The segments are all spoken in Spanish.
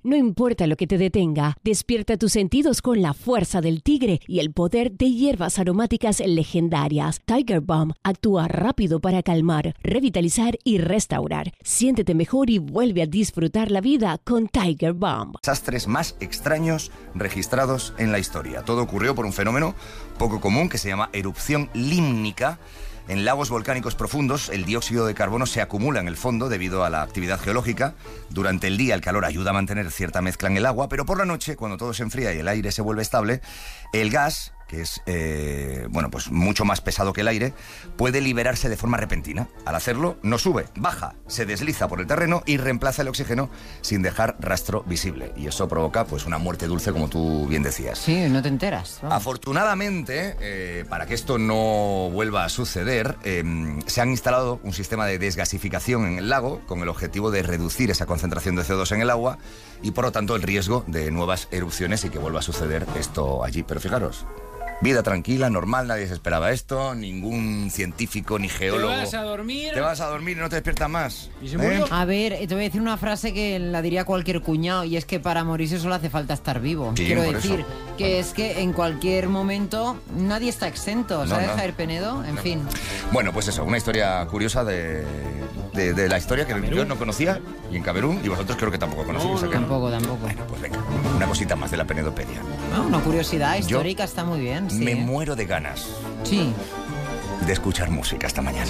No importa lo que te detenga, despierta tus sentidos con la fuerza del tigre y el poder de hierbas aromáticas legendarias. Tiger Balm actúa rápido para calmar, revitalizar y restaurar. Siéntete mejor y vuelve a disfrutar la vida con Tiger Balm. Desastres más extraños registrados en la historia. Todo ocurrió por un fenómeno poco común que se llama erupción límnica. En lagos volcánicos profundos, el dióxido de carbono se acumula en el fondo debido a la actividad geológica. Durante el día el calor ayuda a mantener cierta mezcla en el agua, pero por la noche, cuando todo se enfría y el aire se vuelve estable, el gas, que es pues mucho más pesado que el aire, puede liberarse de forma repentina. Al hacerlo, no sube, baja, se desliza por el terreno y reemplaza el oxígeno sin dejar rastro visible. Y eso provoca pues una muerte dulce, como tú bien decías. Sí, no te enteras. Vamos. Afortunadamente, para que esto no vuelva a suceder, se han instalado un sistema de desgasificación en el lago con el objetivo de reducir esa concentración de CO2 en el agua y, por lo tanto, el riesgo de nuevas erupciones y que vuelva a suceder esto allí. Pero fijaros, vida tranquila, normal, nadie se esperaba esto, ningún científico ni geólogo. ¿Te vas a dormir? Te vas a dormir y no te despiertas más. ¿Y se murió? A ver, te voy a decir una frase que la diría cualquier cuñado, y es que para morirse solo hace falta estar vivo. Sí, Quiero por decir eso. que es que en cualquier momento nadie está exento, ¿sabes, Javier Penedo? En fin. Bueno, pues eso, una historia curiosa de la historia que yo no conocía, y en Camerún, y vosotros creo que tampoco conocéis. ¿A qué no? Tampoco. Bueno, pues venga, una cosita más de la Penedopedia. Una curiosidad histórica está muy bien. Sí. Me muero de ganas Sí. de escuchar música esta mañana.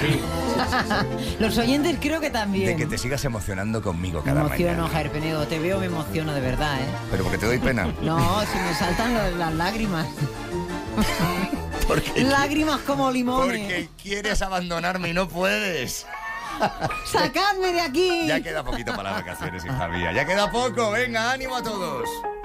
Los oyentes creo que también. De que te sigas emocionando conmigo Me cada emociono, mañana. Javier Penedo. Te veo, me emociono de verdad, ¿eh? Pero porque te doy pena. No, se me saltan las lágrimas. Porque, Lágrimas como limones. porque quieres abandonarme y no puedes. ¡Sacadme de aquí! Ya queda poquito para las vacaciones, hija mía. Ya queda poco. Venga, ánimo a todos.